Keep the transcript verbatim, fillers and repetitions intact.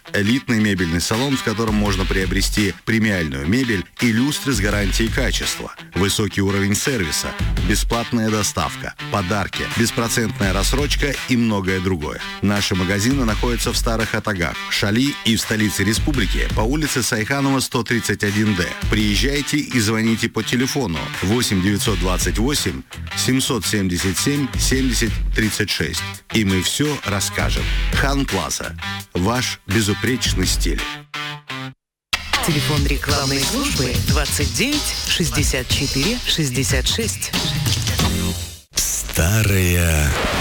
Элитный мебельный салон, в котором можно приобрести премиальную мебель и люстры с гарантией качества. Высокий уровень сервиса, бесплатная доставка, подарки, беспроцентная рассрочка и многое другое. Наши магазины находятся в Старых Атагах, Шали и в столице республики по улице Сайханова, сто тридцать один дэ. Приезжайте и звоните по телефону восемь девятьсот двадцать восемь семьсот семьдесят семь семьдесят тридцать шесть. И мы все расскажем. Хан Плаза. Ваш безупречный стиль. Телефон рекламной службы двадцать девять шестьдесят четыре шестьдесят шесть. Старая